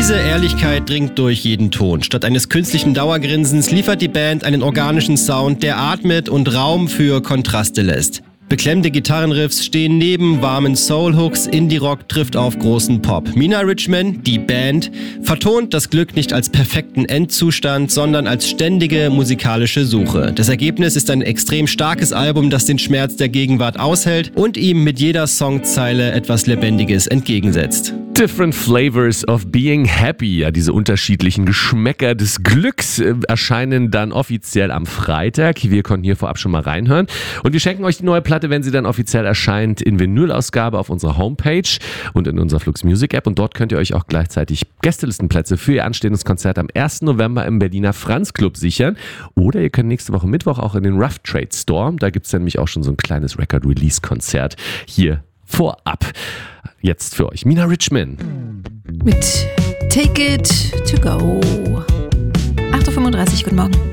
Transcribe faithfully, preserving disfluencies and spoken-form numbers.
Diese Ehrlichkeit dringt durch jeden Ton. Statt eines künstlichen Dauergrinsens liefert die Band einen organischen Sound, der atmet und Raum für Kontraste lässt. Beklemmende Gitarrenriffs stehen neben warmen Soul-Hooks, Indie-Rock trifft auf großen Pop. Mina Richman, die Band, vertont das Glück nicht als perfekten Endzustand, sondern als ständige musikalische Suche. Das Ergebnis ist ein extrem starkes Album, das den Schmerz der Gegenwart aushält und ihm mit jeder Songzeile etwas Lebendiges entgegensetzt. Different Flavors of Being Happy, ja, diese unterschiedlichen Geschmäcker des Glücks äh, erscheinen dann offiziell am Freitag. Wir konnten hier vorab schon mal reinhören und wir schenken euch die neue Platte, wenn sie dann offiziell erscheint, in Vinylausgabe auf unserer Homepage und in unserer Flux Music App und dort könnt ihr euch auch gleichzeitig Gästelistenplätze für ihr anstehendes Konzert am ersten November im Berliner Franz Club sichern oder ihr könnt nächste Woche Mittwoch auch in den Rough Trade Store, da gibt es nämlich auch schon so ein kleines Record-Release-Konzert hier vorab. Jetzt für euch Mina Richman. Mit Take It To Go. acht Uhr fünfunddreißig, guten Morgen.